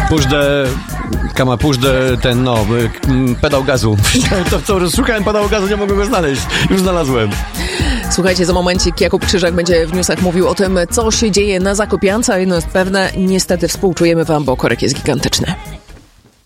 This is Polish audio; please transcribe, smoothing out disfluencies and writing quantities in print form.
pedał gazu. To szukałem pedału gazu, nie mogę go znaleźć. Już znalazłem. Słuchajcie, za momencik Jakub Krzyżak będzie w newsach mówił o tym, co się dzieje na Zakopiance, a jedno jest pewne, niestety współczujemy wam, bo korek jest gigantyczny.